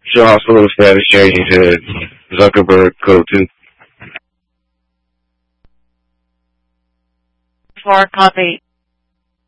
Should also the status change to Zuckerberg Code 2. For copy.